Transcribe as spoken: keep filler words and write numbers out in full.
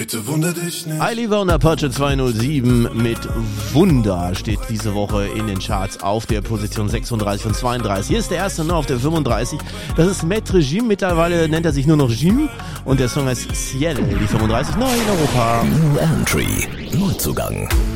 Bitte wunder dich nicht. Eiliver und Apache zweihundertsieben mit Wunder steht diese Woche in den Charts auf der Position sechsunddreißig und zweiunddreißig. Hier ist der erste noch auf der fünfunddreißig. Das ist Maître Jim. Mittlerweile nennt er sich nur noch Jim. Und der Song heißt Ciel. Die fünfunddreißig neu in Europa. New Entry. Neuzugang.